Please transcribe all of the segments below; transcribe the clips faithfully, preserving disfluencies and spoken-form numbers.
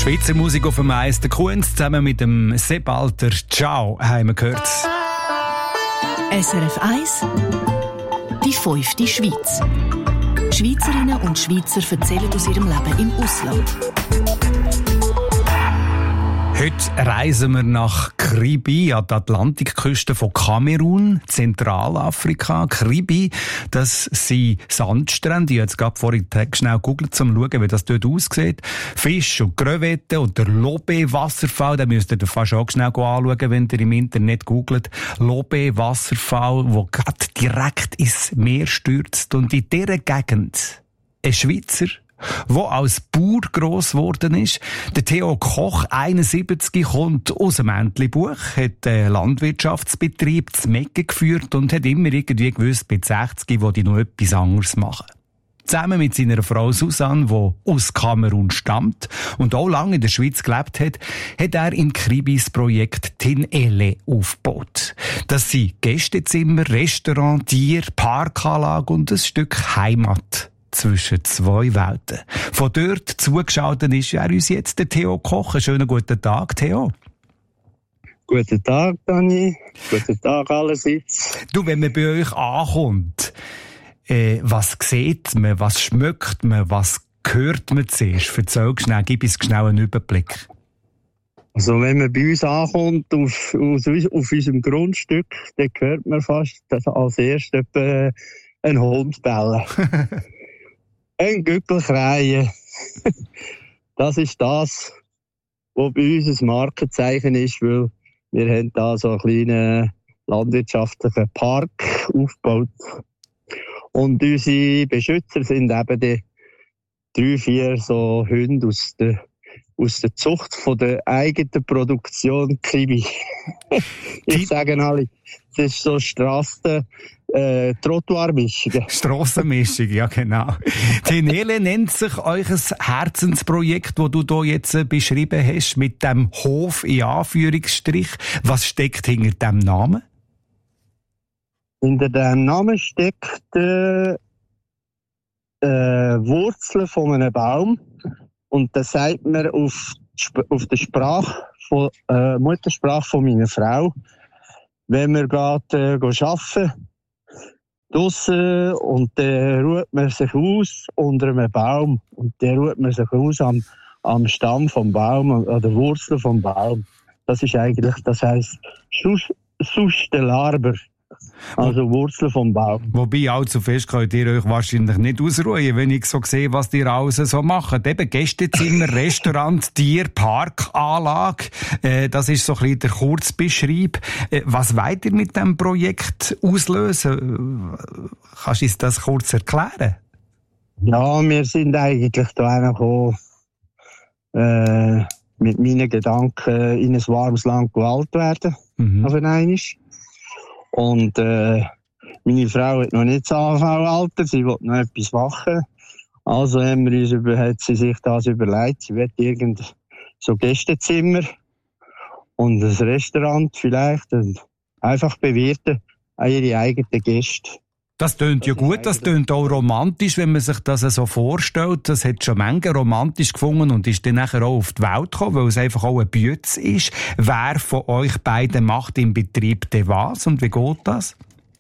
Schweizer Musik auf dem Eis, der Kunz zusammen mit dem Sepp Alter. Ciao, haben wir gehört. S R F eins, die fünfte Schweiz. Schweizerinnen und Schweizer erzählen aus ihrem Leben im Ausland. Heute reisen wir nach Kribi, an die Atlantikküste von Kamerun, Zentralafrika. Kribi, das sind Sandstrände. Ich habe jetzt gerade vorhin schnell gegoogelt, um zu schauen, wie das dort aussieht. Fisch und Crevetten und der Lobe-Wasserfall, den müsst ihr fast auch schnell anschauen, wenn ihr im Internet googelt. Lobe-Wasserfall, der gerade direkt ins Meer stürzt. Und in dieser Gegend ein Schweizer, der als Bauer gross geworden ist. Der Theo Koch, einundsiebzig, kommt aus dem Entlebuch, hat einen Landwirtschaftsbetrieb zu Mecke geführt und hat immer irgendwie gewusst, mit sechzig will ich noch etwas anderes machen. Zusammen mit seiner Frau Susanne, die aus Kamerun stammt und auch lange in der Schweiz gelebt hat, hat er in Kribis Projekt Tinele aufgebaut. Das sind Gästezimmer, Restaurant, Tier, Parkanlage und ein Stück Heimat zwischen zwei Welten. Von dort zugeschaltet ist er uns jetzt, der Theo Koch. Einen schönen guten Tag, Theo. Guten Tag, Dani. Guten Tag allerseits. Du, wenn man bei euch ankommt, äh, was sieht man, was schmeckt man, was hört man zuerst? Erzähl schnell, gib uns schnell einen Überblick. Also wenn man bei uns ankommt, auf, auf, auf unserem Grundstück, dann hört man fast dass als erstes etwa ein Hund bellen. Ein Gückel kreien. Das ist das, was bei uns ein Markenzeichen ist, weil wir haben da so einen kleinen landwirtschaftlichen Park aufgebaut. Und unsere Beschützer sind eben die drei, vier so Hunde aus der, aus der Zucht von der eigenen Produktion Kribi. Ich sage alle, das ist so Strassen, Äh, Trottoirmischungen. Strassenmischung, ja genau. Tinele nennt sich euch ein Herzensprojekt, das du hier jetzt äh, beschrieben hast, mit dem Hof in Anführungsstrich. Was steckt hinter dem Namen? Hinter dem Namen steckt äh, äh, Wurzeln von einem Baum. Und das sagt man auf, auf der Sprache von, äh, Muttersprache von meiner Frau. Wenn wir gerade äh, arbeiten, draussen, und dann ruht man sich aus unter einem Baum. Und dann ruht man sich aus am, am Stamm vom Baum, an der Wurzel vom Baum. Das ist eigentlich, das heisst, Sustelarber. Also Wurzel vom Baum. Wobei, allzu fest könnt ihr euch wahrscheinlich nicht ausruhen, wenn ich so sehe, was die raus so machen. Eben Gästezimmer, Restaurant, Tier, Parkanlage. Äh, das ist so ein bisschen der Kurzbeschreib. Äh, was wollt ihr mit diesem Projekt auslösen? Kannst du uns das kurz erklären? Ja, wir sind eigentlich da einfach auch, äh, mit meinen Gedanken in ein warmes Land gewählt werden. Mhm. Auf einmal. Und äh, meine Frau hat noch nicht das A V-Alter, sie will noch etwas machen. Also haben wir uns über, hat sie sich das überlegt, sie will irgend so Gästezimmer und ein Restaurant vielleicht und einfach bewirten an ihre eigenen Gäste. Das tönt ja gut, das tönt auch romantisch, wenn man sich das so vorstellt. Das hat schon Menge romantisch gefunden und ist dann nachher auch auf die Welt gekommen, weil es einfach auch ein Bütz ist. Wer von euch beiden macht im Betrieb denn was und wie geht das?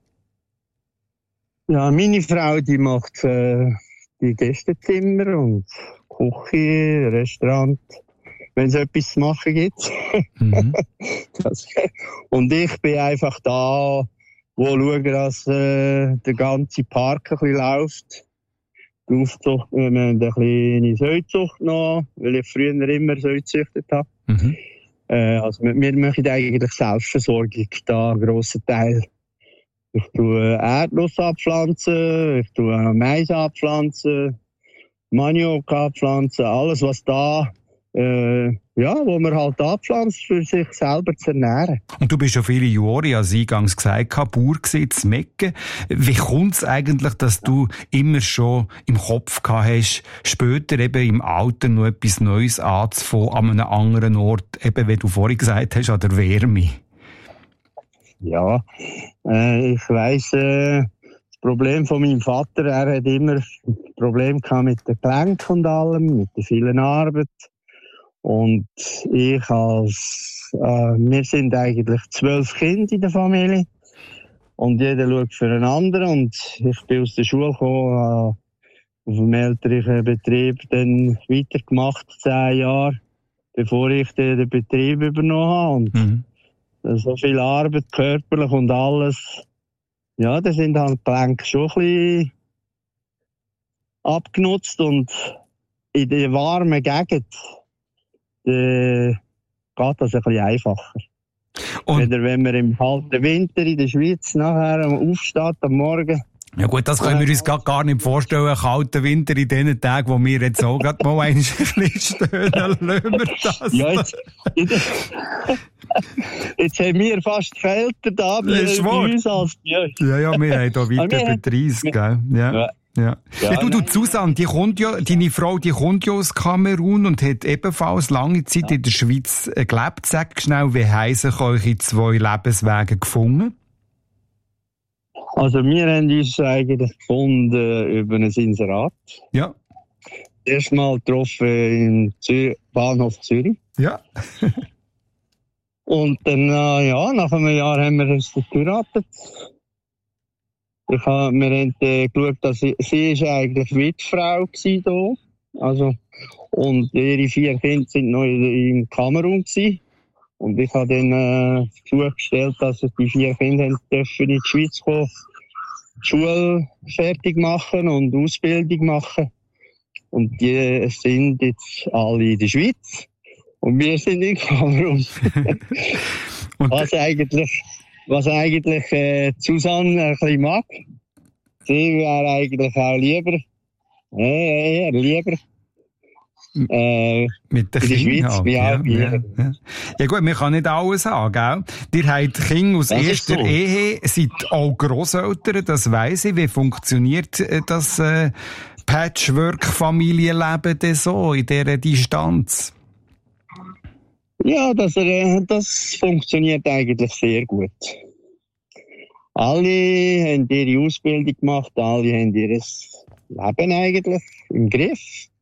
Ja, meine Frau, die macht äh, die Gästezimmer und Küche, Restaurant, wenn es etwas zu machen gibt. Mhm. das, und ich bin einfach da, wo schauen, dass äh, der ganze Park ein bisschen läuft. Die Aufzucht, wir haben eine kleine Säuzucht noch, weil ich früher immer Säu gezüchtet habe. Mhm. Äh, also wir, wir machen eigentlich Selbstversorgung da, einen grossen Teil. Ich tue Erdnuss abpflanzen, ich tue Mais abpflanzen, Maniok abpflanzen, alles was da Äh, ja, wo man halt anpflanzt, für sich selber zu ernähren. Und du bist ja viele Jahre, als eingangs gesagt habe, Bauer gewesen, zu Mecke. Wie kommt es eigentlich, dass du immer schon im Kopf gehabt hast, später eben im Alter noch etwas Neues anzufangen, an einem anderen Ort, eben wie du vorhin gesagt hast, an der Wärme? Ja, äh, ich weiss, äh, das Problem von meinem Vater, er hat immer Probleme gehabt mit den Gelenken und allem, mit der vielen Arbeit. Und ich als, äh, wir sind eigentlich zwölf Kinder in der Familie. Und jeder schaut für einen anderen. Und ich bin aus der Schule gekommen, äh, auf dem elterlichen Betrieb dann weitergemacht, zehn Jahre, bevor ich den, den Betrieb übernommen habe. Und mhm. so viel Arbeit, körperlich und alles. Ja, da sind halt die Gelenke schon ein bisschen abgenutzt. Und in der warmen Gegend äh, geht das ein bisschen einfacher. Und Oder wenn man im kalten Winter in der Schweiz nachher aufsteht am Morgen. Ja gut, das können wir uns gar, gar nicht vorstellen, einen kalten Winter in den Tagen, wo wir jetzt auch gerade mal ein bisschen stöhnen, lassen wir das. Ja, jetzt, jetzt haben wir fast kälter da bei uns als die euch. Ja, ja, wir haben hier weiter über dreißig, gell? Ja. ja. Ja. Ja, ja, du, du, Susanne, die kommt ja, deine Frau, die kommt ja aus Kamerun und hat ebenfalls lange Zeit ja. in der Schweiz gelebt. Sag schnell, wie haben sich eure zwei Lebenswege gefunden? Also, wir haben uns eigentlich gefunden über ein Inserat. Ja. Erstmal getroffen im Zür- Bahnhof Zürich. Ja. Und dann, äh, ja, nach einem Jahr haben wir uns geheiratet. Ich hab, wir haben äh, geschaut, dass sie, sie ist eigentlich Witfrau gewesen hier. Also, und ihre vier Kinder sind noch in, in Kamerun gewesen. Und ich habe dann äh, zugestellt, dass die vier Kinder dürfen in die Schweiz kommen, die Schule fertig machen und Ausbildung machen. Und die sind jetzt alle in der Schweiz. Und wir sind in Kamerun. was eigentlich, was eigentlich äh, Susanne ein bisschen mag. Sie wäre eigentlich auch lieber, äh, eher lieber, Äh, mit der in der Schweiz, halt, wie ja, auch ja, ja. ja gut, man kann nicht alles haben, gell? Ihr habt Kinder aus das erster so. Ehe, seid auch Grosseltern, das weiss ich. Wie funktioniert das äh, Patchwork-Familienleben denn so, in dieser Distanz? Ja, das, äh, das funktioniert eigentlich sehr gut. Alle haben ihre Ausbildung gemacht, alle haben ihr Leben eigentlich im Griff.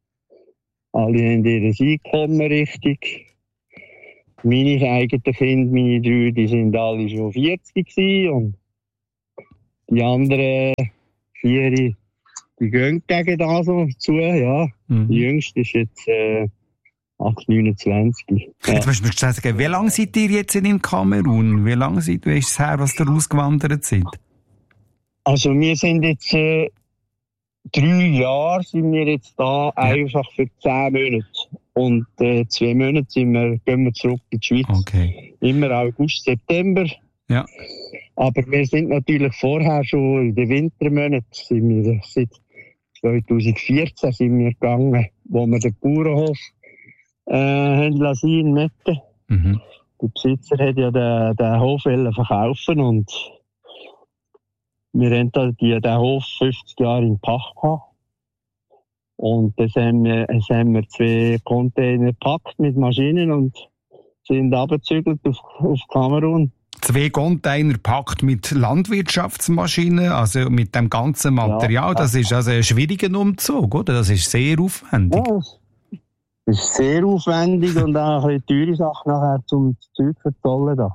Alle haben ihr Einkommen richtig. Meine eigenen Kinder, meine drei, die sind alle schon vierzig gewesen und die anderen vier, die gehen gegen das so zu, ja. Mhm. Die jüngste ist jetzt äh, acht, neunundzwanzig. Ja. Jetzt musst du mir sagen, wie lange seid ihr jetzt in Kamerun? Wie lange seid ihr, ist es her, was ihr ausgewandert seid? Also wir sind jetzt äh, drei Jahre sind wir jetzt da, ja. Einfach für zehn Monate. Und äh, zwei Monate sind wir, gehen wir zurück in die Schweiz. Okay. Immer August, September. Ja. Aber wir sind natürlich vorher schon in den Wintermonaten, sind wir seit zweitausendvierzehn sind wir gegangen, wo wir den Bauernhof äh, haben lassen in Metten. Mhm. Der Besitzer hat ja den, den Hof verkaufen und wir haben da die, den Hof fünfzig Jahre in Pacht gehabt. Und das haben wir, das haben wir zwei Container gepackt mit Maschinen und sind runtergezügelt auf, auf Kamerun. Zwei Container packt mit Landwirtschaftsmaschinen, also mit dem ganzen Material. Ja, das ist also ein schwieriger Umzug, oder? Das ist sehr aufwendig. Ja, das ist sehr aufwendig und auch eine teure Sache nachher zum Zeug verzollen da.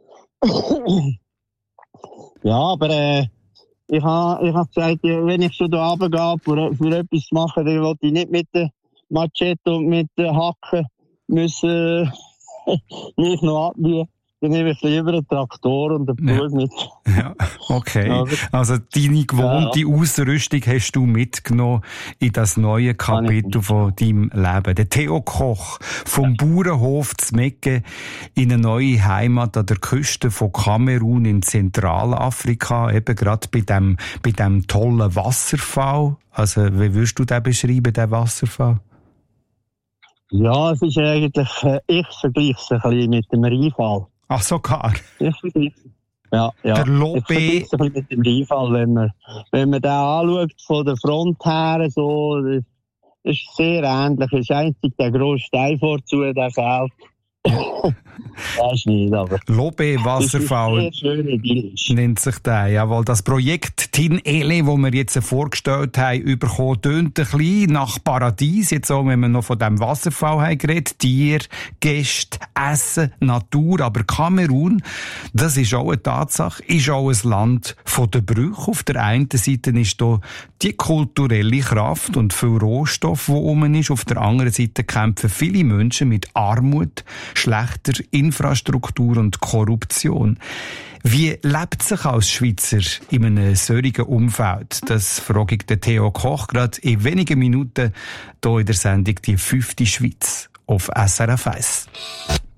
Ja, aber äh, ich habe ich hab gesagt, wenn ich schon da runtergehe, für, für etwas zu machen, dann will ich nicht mit der Machete und mit der Hacke müssen mich noch abbiegen. Dann nehme ich lieber einen Traktor und einen Pflug ja. mit. Ja, okay. Also deine gewohnte ja, ja. Ausrüstung hast du mitgenommen in das neue Kapitel von deinem Leben. Der Theo Koch vom Bauernhof zu Mecke in eine neue Heimat an der Küste von Kamerun in Zentralafrika, eben gerade bei dem, bei dem tollen Wasserfall. Also wie würdest du den beschreiben, den Wasserfall? Ja, es ist eigentlich, ich vergleiche es ein bisschen mit dem Rheinfall. Ach, sogar. Ich vergleiche ja, ja. Der Lobby. Ich vergleiche es ein bisschen mit dem Rheinfall, wenn man, wenn man den anschaut, von der Front her, so, das ist sehr ähnlich. Es ist einzig der grosse Steil vorzu, der fehlt. Weiß nicht, aber... Lobe-Wasserfall nennt sich der. Jawohl, das Projekt Tin Ele, das wir jetzt vorgestellt haben, bekommen, tönt ein bisschen nach Paradies. Jetzt auch, wenn wir noch von diesem Wasserfall haben geredet. Tier, Gäste, Essen, Natur. Aber Kamerun, das ist auch eine Tatsache, ist auch ein Land von der Brüche. Auf der einen Seite ist da die kulturelle Kraft und viel Rohstoff, die rum ist. Auf der anderen Seite kämpfen viele Menschen mit Armut, schlechter Infrastruktur und Korruption. Wie lebt sich als Schweizer in einem solchen Umfeld? Das frage ich den Theo Koch gerade in wenigen Minuten hier in der Sendung «Die fünfte Schweiz» auf S R F eins.